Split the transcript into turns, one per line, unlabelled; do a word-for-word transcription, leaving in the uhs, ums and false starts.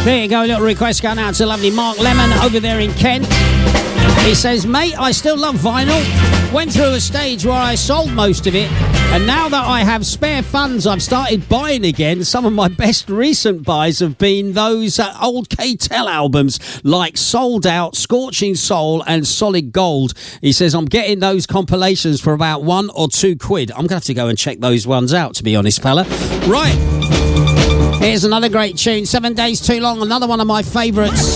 There you go, a little request going out to lovely Mark Lemon over there in Kent. He says, mate, I still love vinyl. Went through a stage where I sold most of it, and now that I have spare funds, I've started buying again. Some of my best recent buys have been those uh, old K-Tel albums like Sold Out, Scorching Soul and Solid Gold. He says, I'm getting those compilations for about one or two quid. I'm going to have to go and check those ones out, to be honest, fella. Right. Here's another great tune, Seven Days Too Long, another one of my favourites.